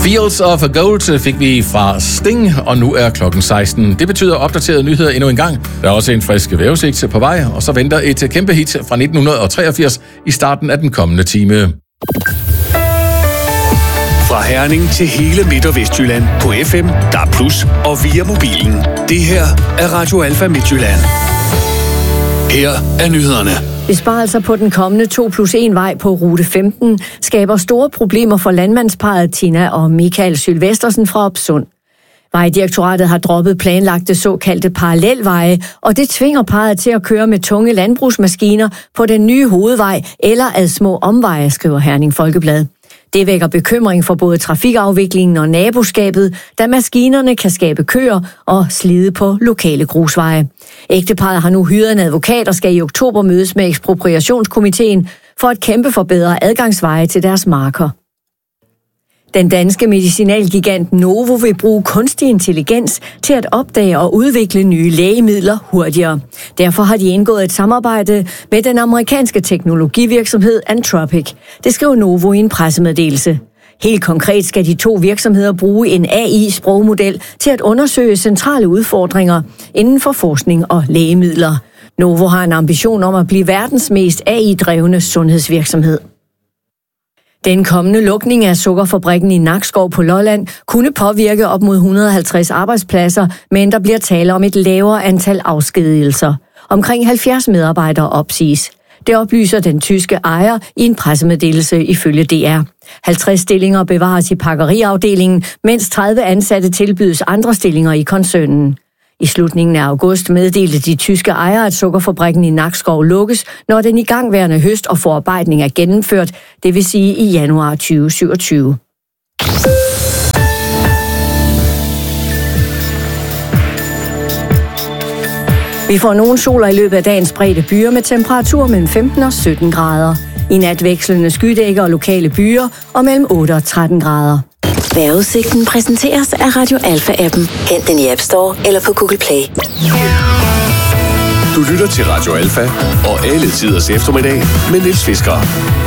Fields of Gold fik vi fra Sting, og nu er klokken 16. Det betyder opdaterede nyheder endnu en gang. Der er også en frisk vejrudsigt på vej, og så venter et kæmpe hit fra 1983 i starten af den kommende time. Fra Herning til hele Midt- og Vestjylland på FM, DAB+, og via mobilen. Det her er Radio Alfa Midtjylland. Her er nyhederne. Besparelser på den kommende 2+1-vej på rute 15 skaber store problemer for landmandsparret Tina og Michael Sylvestersen fra Opsund. Vejdirektoratet har droppet planlagte såkaldte parallelveje, og det tvinger parret til at køre med tunge landbrugsmaskiner på den nye hovedvej eller ad små omveje, skriver Herning Folkeblad. Det vækker bekymring for både trafikafviklingen og naboskabet, da maskinerne kan skabe køer og slide på lokale grusveje. Ægteparret har nu hyret en advokat og skal i oktober mødes med ekspropriationskomiteen for at kæmpe for bedre adgangsveje til deres marker. Den danske medicinalgigant Novo vil bruge kunstig intelligens til at opdage og udvikle nye lægemidler hurtigere. Derfor har de indgået et samarbejde med den amerikanske teknologivirksomhed Anthropic. Det skriver Novo i en pressemeddelelse. Helt konkret skal de to virksomheder bruge en AI-sprogmodel til at undersøge centrale udfordringer inden for forskning og lægemidler. Novo har en ambition om at blive verdens mest AI-drevne sundhedsvirksomhed. Den kommende lukning af sukkerfabrikken i Nakskov på Lolland kunne påvirke op mod 150 arbejdspladser, men der bliver tale om et lavere antal afskedigelser. Omkring 70 medarbejdere opsiges. Det oplyser den tyske ejer i en pressemeddelelse ifølge DR. 50 stillinger bevares i pakkeriafdelingen, mens 30 ansatte tilbydes andre stillinger i koncernen. I slutningen af august meddelte de tyske ejere, at sukkerfabrikken i Nakskov lukkes, når den igangværende høst og forarbejdning er gennemført, det vil sige i januar 2027. Vi får nogle soler i løbet af dagens brede byer med temperaturer mellem 15 og 17 grader. I nat vekslende skydækker og lokale byer og mellem 8 og 13 grader. Vejrudsigten præsenteres af Radio Alfa-appen. Hent den i App Store eller på Google Play. Du lytter til Radio Alfa og alle tiders eftermiddag med Niels Fisker.